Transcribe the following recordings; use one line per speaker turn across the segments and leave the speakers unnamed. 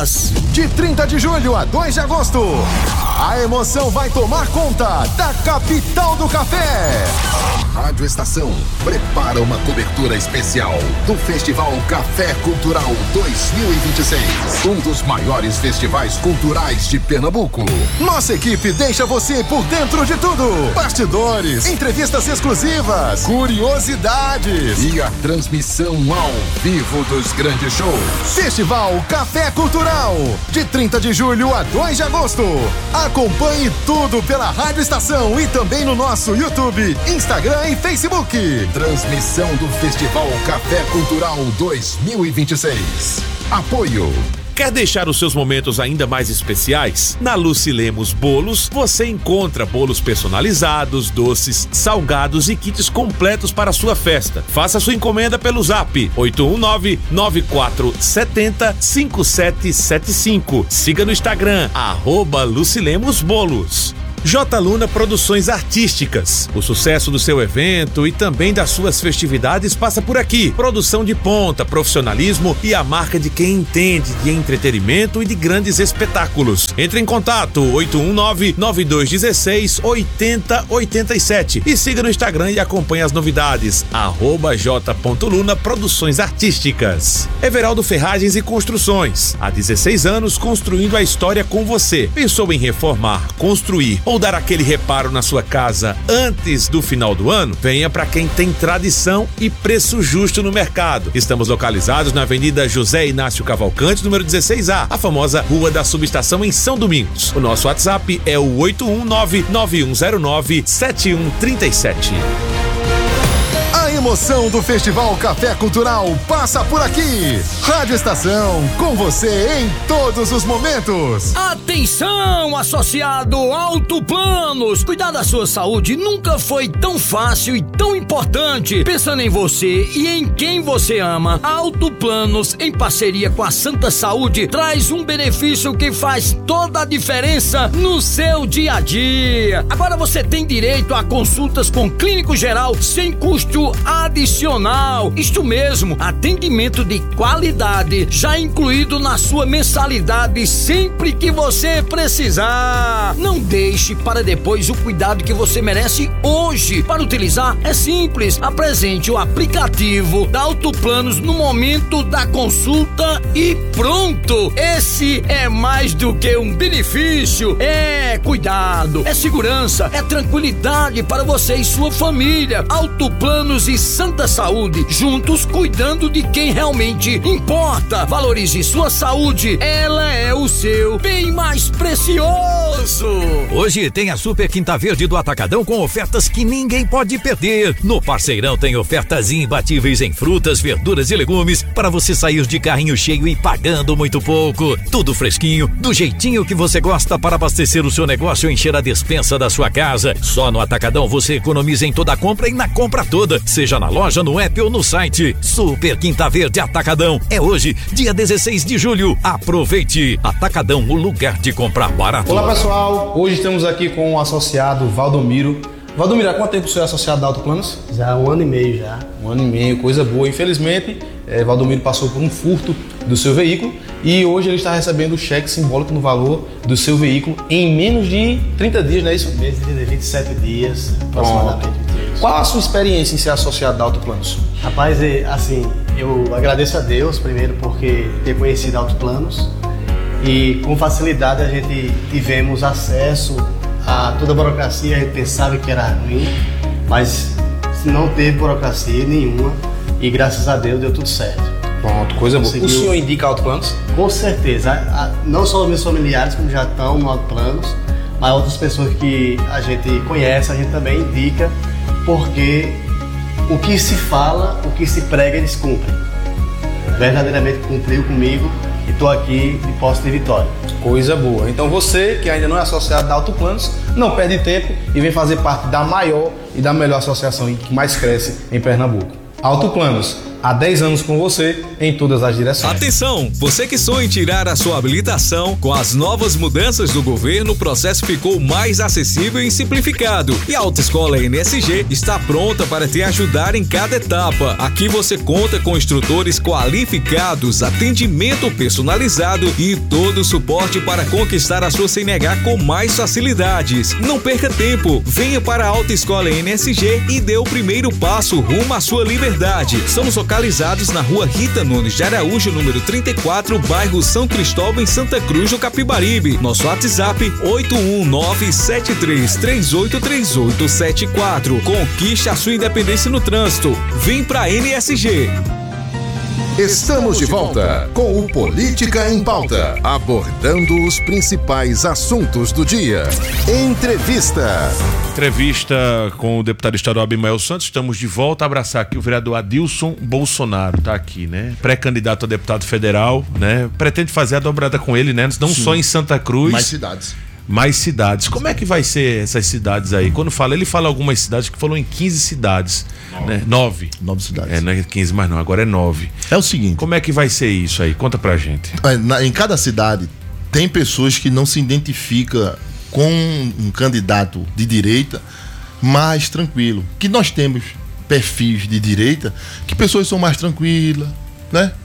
Bolas.
De 30 de julho a 2 de agosto, a emoção vai tomar conta da capital do café.
Rádio Estação prepara uma cobertura especial do Festival Café Cultural 2026, um dos maiores festivais culturais de Pernambuco.
Nossa equipe deixa você por dentro de tudo: bastidores, entrevistas exclusivas, curiosidades
e a transmissão ao vivo dos grandes shows.
Festival Café Cultural, de 30 de julho a 2 de agosto. Acompanhe tudo pela Rádio Estação e também no nosso YouTube, Instagram e Facebook.
Transmissão do Festival Café Cultural 2026. Apoio.
Quer deixar os seus momentos ainda mais especiais? Na Lucilemos Bolos, você encontra bolos personalizados, doces, salgados e kits completos para a sua festa. Faça sua encomenda pelo Zap 819-9470-5775. Siga no Instagram, @LucilemosBolos. J. Luna Produções Artísticas. O sucesso do seu evento e também das suas festividades passa por aqui. Produção de ponta, profissionalismo e a marca de quem entende de entretenimento e de grandes espetáculos. Entre em contato 819-9216-8087 e siga no Instagram e acompanhe as novidades @J.Luna Produções Artísticas. Everaldo Ferragens e Construções. Há 16 anos construindo a história com você. Pensou em reformar, construir ou dar aquele reparo na sua casa antes do final do ano? Venha para quem tem tradição e preço justo no mercado. Estamos localizados na Avenida José Inácio Cavalcante, número 16A, a famosa Rua da Subestação em São Domingos. O nosso WhatsApp é o 819-9109-7137.
A emoção do Festival Café Cultural passa por aqui. Rádio Estação, com você em todos os momentos.
Atenção, associado Alto Planos. Cuidar da sua saúde nunca foi tão fácil e tão importante. Pensando em você e em quem você ama, Alto Planos, em parceria com a Santa Saúde, traz um benefício que faz toda a diferença no seu dia a dia. Agora você tem direito a consultas com clínico geral sem custo adicional. Isto mesmo, atendimento de qualidade já incluído na sua mensalidade sempre que você precisar. Não deixe para depois o cuidado que você merece hoje. Para utilizar é simples, apresente o aplicativo da Alto Planos no momento da consulta e pronto. Esse é mais do que um benefício, é cuidado, é segurança, é tranquilidade para você e sua família. Alto Planos e Santa Saúde, juntos cuidando de quem realmente importa. Valorize sua saúde, ela é o seu bem mais precioso.
Hoje tem a Super Quinta Verde do Atacadão com ofertas que ninguém pode perder. No Parceirão tem ofertas imbatíveis em frutas, verduras e legumes para você sair de carrinho cheio e pagando muito pouco. Tudo fresquinho, do jeitinho que você gosta para abastecer o seu negócio e encher a despensa da sua casa. Só no Atacadão você economiza em toda a compra e na compra toda, seja na loja, no app ou no site. Super Quinta Verde Atacadão. É hoje, dia 16 de julho. Aproveite. Atacadão, o lugar de comprar barato.
Olá, pessoal. Hoje estamos aqui com o associado Valdomiro. Valdomiro, há quanto tempo você é associado da Alto Planos?
Já 1 ano e meio já.
1 ano e meio, coisa boa. Infelizmente, Valdomiro passou por um furto do seu veículo e hoje ele está recebendo o cheque simbólico no valor do seu veículo em menos de 30 dias, não é isso?
Menos de 27 dias, aproximadamente.
Qual a sua experiência em ser associado da Alto Planos?
Rapaz, assim, eu agradeço a Deus primeiro porque ter conhecido Alto Planos e com facilidade a gente tivemos acesso a toda a burocracia. A gente pensava que era ruim, mas não teve burocracia nenhuma e graças a Deus deu tudo certo.
Pronto, coisa boa. O senhor indica Alto Planos?
Com certeza, não só os meus familiares como já estão no Alto Planos, mas outras pessoas que a gente conhece, a gente também indica, porque o que se fala, o que se prega, eles cumprem. Verdadeiramente cumpriu comigo e estou aqui de posse de vitória.
Coisa boa. Então você que ainda não é associado da Alto Planos, não perde tempo e vem fazer parte da maior e da melhor associação que mais cresce em Pernambuco. Alto Planos, Há 10 anos com você, em todas as direções.
Atenção, você que sonha em tirar a sua habilitação, com as novas mudanças do governo, o processo ficou mais acessível e simplificado. E a Autoescola NSG está pronta para te ajudar em cada etapa. Aqui você conta com instrutores qualificados, atendimento personalizado e todo o suporte para conquistar a sua CNH com mais facilidades. Não perca tempo, venha para a Autoescola NSG e dê o primeiro passo rumo à sua liberdade. Somos localizados na Rua Rita Nunes de Araújo, número 34, bairro São Cristóvão, em Santa Cruz do Capibaribe. Nosso WhatsApp 81973383874. Conquiste a sua independência no trânsito. Vem pra NSG.
Estamos de volta com o Política em Pauta, abordando os principais assuntos do dia. Entrevista
com o deputado estadual Abimael Santos. Estamos de volta a abraçar aqui o vereador Adilson Bolsonaro, tá aqui, né? Pré-candidato a deputado federal, né? Pretende fazer a dobrada com ele, né? Não só em Santa Cruz. Mais cidades. Como é que vai ser essas cidades aí? Quando fala, ele fala algumas cidades, que falou em 15 cidades, né? 9 cidades. Não é 15 mais não, agora é 9.
É o seguinte.
Como é que vai ser isso aí? Conta pra gente.
Em cada cidade tem pessoas que não se identificam com um candidato de direita mais tranquilo. Que nós temos perfis de direita que pessoas são mais tranquilas, né?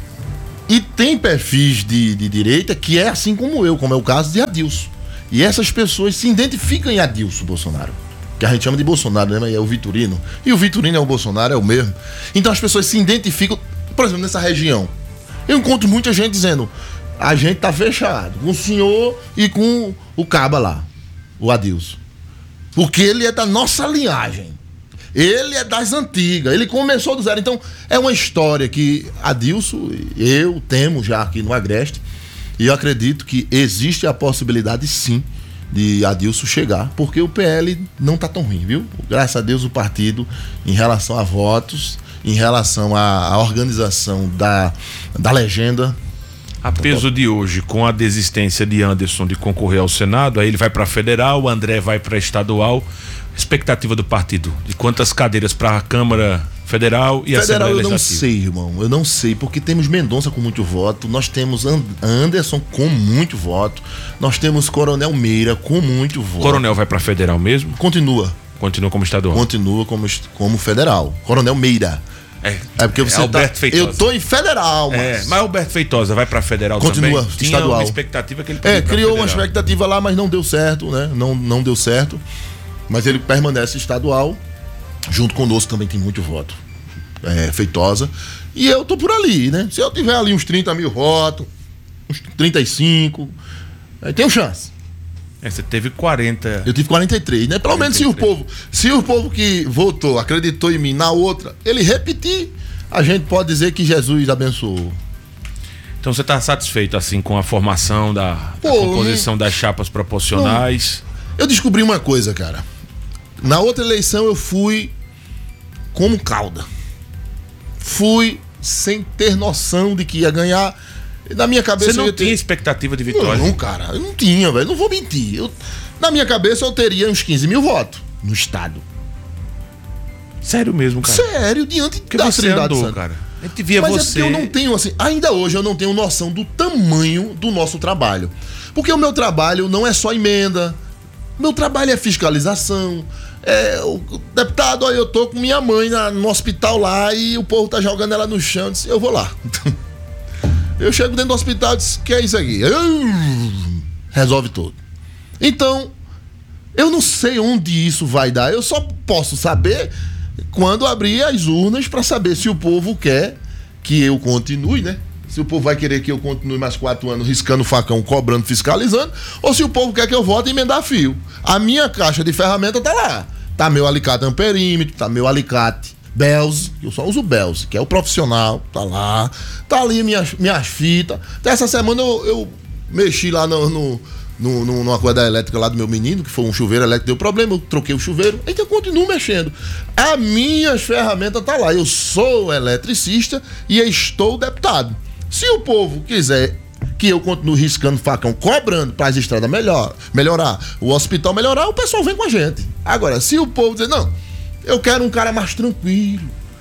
E tem perfis de direita que é assim como eu, como é o caso de Adilson. E essas pessoas se identificam em Adilson Bolsonaro, que a gente chama de Bolsonaro, né? Mas é o Vitorino. E o Vitorino é o Bolsonaro, é o mesmo. Então as pessoas se identificam, por exemplo, nessa região. Eu encontro muita gente dizendo, a gente tá fechado com o senhor e com o caba lá, o Adilson. Porque ele é da nossa linhagem. Ele é das antigas, ele começou do zero. Então é uma história que Adilson e eu temos já aqui no Agreste. E eu acredito que existe a possibilidade, sim, de Adilson chegar, porque o PL não tá tão ruim, viu? Graças a Deus o partido, em relação a votos, em relação à organização da legenda.
A peso de hoje, com a desistência de Anderson de concorrer ao Senado, aí ele vai para federal, o André vai para estadual. Expectativa do partido, de quantas cadeiras para a Câmara Federal e a Assembleia Legislativa?
Eu não sei, irmão, eu não sei, porque temos Mendonça com muito voto, nós temos Anderson com muito voto, nós temos Coronel Meira com muito voto.
Coronel vai para federal mesmo?
Continua
como estadual?
Continua como federal. Coronel Meira.
É
porque você
Alberto Feitosa.
Eu tô em federal,
mas Alberto Feitosa vai pra federal
continua
também?
Estadual.
Tinha uma expectativa que ele podia
criou uma expectativa lá, mas não deu certo, né? Não deu certo. Mas ele permanece estadual. Junto conosco também tem muito voto. Feitosa. E eu tô por ali, né? Se eu tiver ali uns 30 mil votos, uns 35, aí tenho chance.
Você teve 40.
Eu tive 43, né? Pelo 43. Menos se o povo que votou, acreditou em mim na outra, ele repetir, a gente pode dizer que Jesus abençoou.
Então você tá satisfeito assim com a formação da composição das chapas proporcionais?
Eu descobri uma coisa, cara. Na outra eleição eu fui como cauda. Fui sem ter noção de que ia ganhar. Na minha cabeça.
Você não tinha expectativa de vitória?
Não, cara, eu não tinha, velho. Não vou mentir. Na minha cabeça eu teria uns 15 mil votos no estado.
Sério mesmo, cara?
Sério, diante da Trindade Santa.
Cara. A gente via
Mas
você.
É porque eu não tenho, assim, ainda hoje eu não tenho noção do tamanho do nosso trabalho. Porque o meu trabalho não é só emenda. Meu trabalho é fiscalização. O deputado, eu tô com minha mãe no hospital lá e o povo tá jogando ela no chão. Eu disse, eu vou lá. Eu chego dentro do hospital e disse, que é isso aqui? Resolve tudo. Então, eu não sei onde isso vai dar. Eu só posso saber quando abrir as urnas para saber se o povo quer que eu continue, né? Se o povo vai querer que eu continue mais 4 anos riscando o facão, cobrando, fiscalizando, ou se o povo quer que eu volte e emendar fio. A minha caixa de ferramenta tá lá. Tá meu alicate amperímetro, tá meu alicate Belz, eu só uso Belz, que é o profissional, tá lá. Tá ali minhas fitas. Até essa semana eu mexi lá numa coisa da elétrica lá do meu menino, que foi um chuveiro elétrico, deu problema, eu troquei o chuveiro, então eu continuo mexendo. As minhas ferramentas tá lá. Eu sou eletricista e estou deputado. Se o povo quiser que eu continue riscando facão, cobrando para as estradas melhorar, o hospital melhorar, o pessoal vem com a gente. Agora, se o povo dizer, não, eu quero um cara mais tranquilo,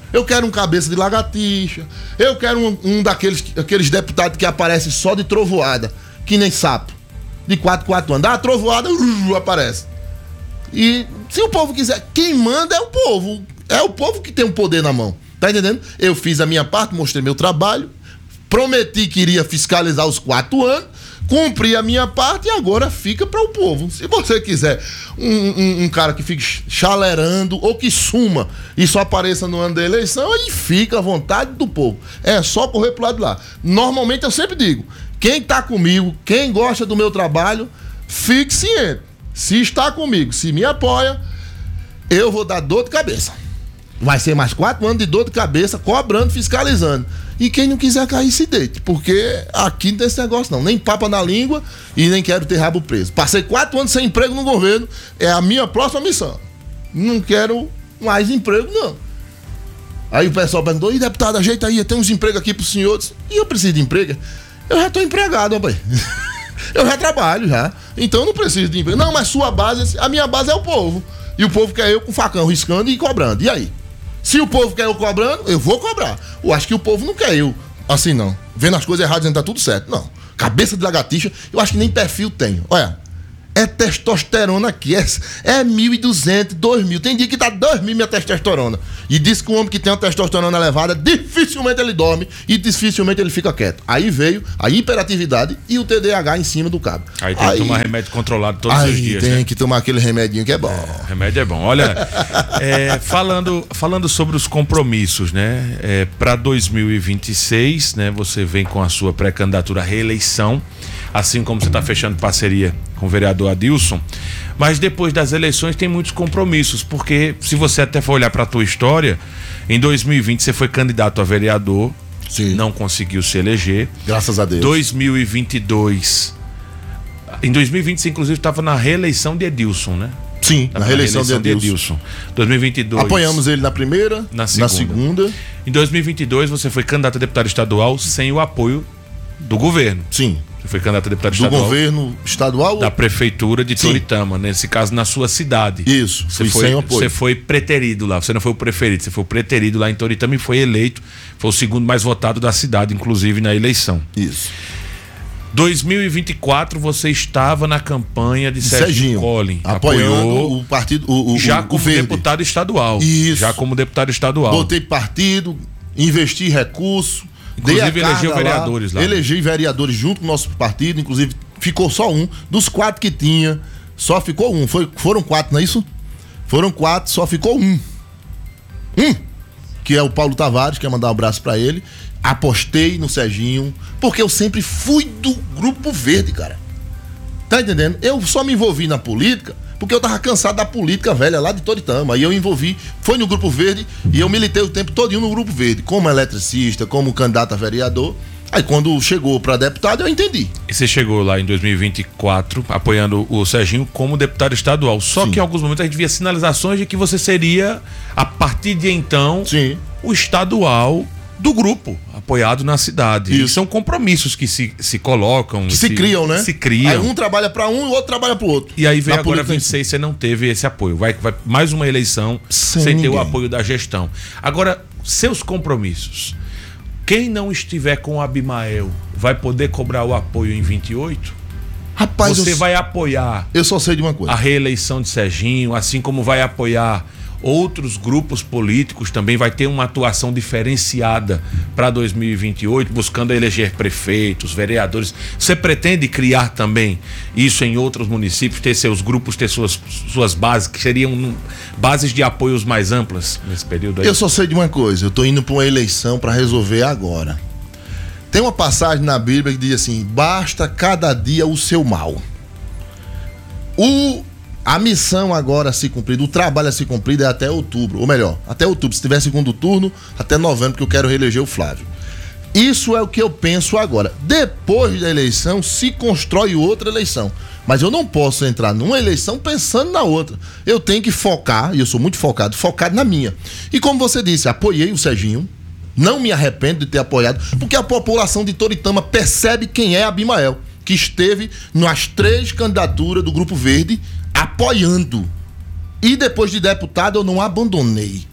Eu quero um cabeça de lagartixa. Eu quero um daqueles deputados que aparece só de trovoada, que nem sapo. De 4 anos. Dá uma trovoada, aparece. E se o povo quiser, quem manda é o povo. É o povo que tem o poder na mão. Tá entendendo? Eu fiz a minha parte, mostrei meu trabalho, prometi que iria fiscalizar os 4 anos, cumpri a minha parte e agora fica para o povo. Se você quiser um cara que fique chalerando ou que suma e só apareça no ano da eleição, aí fica à vontade do povo. É só correr pro lado de lá. Normalmente eu sempre digo, quem tá comigo, quem gosta do meu trabalho, fique ciente. Se está comigo, se me apoia, eu vou dar dor de cabeça. Vai ser mais 4 anos de dor de cabeça, cobrando, fiscalizando. E quem não quiser cair, se deite. Porque aqui não tem esse negócio não. Nem papa na língua e nem quero ter rabo preso. Passei 4 anos sem emprego no governo. É a minha próxima missão. Não quero mais emprego, não. Aí o pessoal perguntou, deputado, ajeita aí, tem uns empregos aqui pros senhores. E eu preciso de emprego? Eu já tô empregado, rapaz. Eu já trabalho, já. Então eu não preciso de emprego. Não, mas sua base, a minha base é o povo. E o povo quer eu com facão riscando e cobrando. E aí? Se o povo quer eu cobrando, eu vou cobrar. Eu acho que o povo não quer eu assim, não. Vendo as coisas erradas, dizendo que tá tudo certo. Não. Cabeça de lagartixa, eu acho que nem perfil tem. Olha, é testosterona aqui. É 1.200, 2.000. Tem dia que tá 2.000 minha testosterona. E diz que o homem que tem uma testosterona elevada, dificilmente ele dorme e dificilmente ele fica quieto. Aí veio a hiperatividade e o TDAH em cima do cabo.
Aí tem que tomar remédio controlado todos os dias.
Tem que tomar aquele remedinho que é bom.
Remédio é bom. Olha, falando sobre os compromissos, né? Para 2026, né? Você vem com a sua pré-candidatura à reeleição, assim como você está fechando parceria com o vereador Adilson, mas depois das eleições tem muitos compromissos, porque se você até for olhar para a tua história, em 2020 você foi candidato a vereador, sim, não conseguiu se eleger.
Graças a Deus.
2022, em 2020 você inclusive estava na reeleição de Edilson, né?
Sim, na reeleição de Edilson.
2022.
Apoiamos ele na primeira, na segunda.
Em 2022 você foi candidato a deputado estadual sem o apoio do governo.
Sim.
Você foi candidato a deputado estadual.
Do governo estadual?
Da prefeitura de Toritama, nesse caso na sua cidade.
Isso, sem apoio.
Você foi preterido lá, você não foi o preferido, você foi o preterido lá em Toritama e foi eleito, foi o segundo mais votado da cidade, inclusive na eleição.
Isso.
2024 você estava na campanha de Serginho Collin,
apoiando o partido,
já como deputado estadual.
Isso.
Já como deputado estadual.
Botei partido, investi recurso.
Inclusive elegeu vereadores lá.
Elegi vereadores junto com o nosso partido, inclusive ficou só um. Dos 4 que tinha, só ficou um. Foram 4, não é isso? Foram 4, só ficou um. Que é o Paulo Tavares, quer mandar um abraço pra ele. Apostei no Serginho, porque eu sempre fui do Grupo Verde, cara. Tá entendendo? Eu só me envolvi na política porque eu tava cansado da política velha lá de Toritama. E eu envolvi, foi no Grupo Verde e eu militei o tempo todinho no Grupo Verde, como eletricista, como candidato a vereador. Aí quando chegou para deputado eu entendi.
E você chegou lá em 2024 apoiando o Serginho como deputado estadual. Só
Sim.
que em alguns momentos a gente via sinalizações de que você seria, a partir de então,
Sim.
o estadual do grupo, apoiado na cidade.
Isso.
E são compromissos que se colocam.
Que se criam, né?
Se criam.
Aí um trabalha para um e o outro trabalha para o outro.
E aí veio agora 26, você não teve esse apoio. Vai mais uma eleição sem ter o apoio da gestão. Agora, seus compromissos. Quem não estiver com o Abimael vai poder cobrar o apoio em 28?
Rapaz,
você vai apoiar.
Eu só sei de uma coisa.
A reeleição de Serginho, assim como vai apoiar outros grupos políticos, também vai ter uma atuação diferenciada para 2028, buscando eleger prefeitos, vereadores. Você pretende criar também isso em outros municípios, ter seus grupos, ter suas bases, que seriam bases de apoios mais amplas nesse período aí?
Eu só sei de uma coisa, eu tô indo para uma eleição para resolver agora. Tem uma passagem na Bíblia que diz assim: basta cada dia o seu mal. A missão agora a se cumprir, o trabalho a se cumprir é até outubro, ou melhor, até outubro, se tiver segundo turno, até novembro, porque eu quero reeleger o Flávio. Isso é o que eu penso agora. Depois da eleição, se constrói outra eleição. Mas eu não posso entrar numa eleição pensando na outra. Eu tenho que focar, e eu sou muito focado na minha. E como você disse, apoiei o Serginho, não me arrependo de ter apoiado, porque a população de Toritama percebe quem é Abimael, que esteve nas 3 candidaturas do Grupo Verde, apoiando. E depois de deputado eu não abandonei.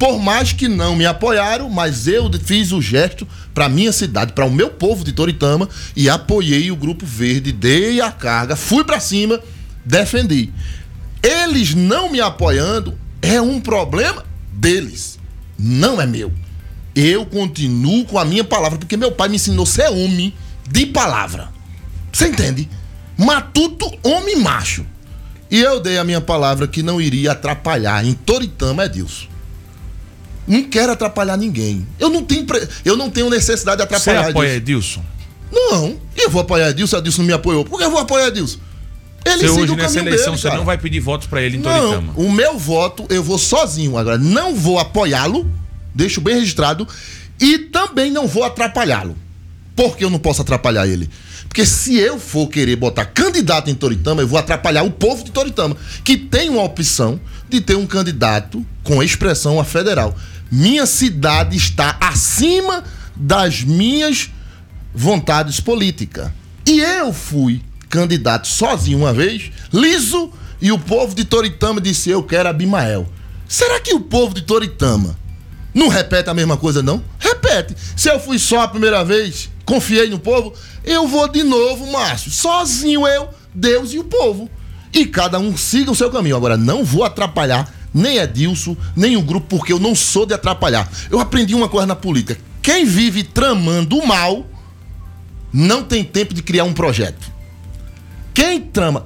Por mais que não me apoiaram, mas eu fiz o gesto para minha cidade, para o meu povo de Toritama e apoiei o Grupo Verde, dei a carga, fui para cima, defendi. Eles não me apoiando é um problema deles, não é meu. Eu continuo com a minha palavra, porque meu pai me ensinou a ser homem de palavra. Você entende? Matuto, homem macho. E eu dei a minha palavra que não iria atrapalhar em Toritama, Edilson. Não quero atrapalhar ninguém. Eu não tenho necessidade de atrapalhar.
Você apoia Edilson?
Não, eu vou apoiar Edilson. Edilson não me apoiou. Por que eu vou apoiar Edilson? Ele
hoje
siga o
nessa
caminho
eleição
dele,
você
cara.
não vai pedir votos pra ele em Toritama?
Não, o meu voto eu vou sozinho. Agora, não vou apoiá-lo, deixo bem registrado, e também não vou atrapalhá-lo. Por que eu não posso atrapalhar ele? Porque se eu for querer botar candidato em Toritama, eu vou atrapalhar o povo de Toritama, que tem uma opção de ter um candidato com expressão a federal. Minha cidade está acima das minhas vontades políticas. E eu fui candidato sozinho uma vez, liso, e o povo de Toritama disse: eu quero Abimael. Será que o povo de Toritama não repete a mesma coisa, não? Repete. Se eu fui só a primeira vez, confiei no povo, eu vou de novo, Márcio. Sozinho eu, Deus e o povo. E cada um siga o seu caminho. Agora, não vou atrapalhar nem Edilson, nem o grupo, porque eu não sou de atrapalhar. Eu aprendi uma coisa na política: quem vive tramando o mal não tem tempo de criar um projeto. Quem trama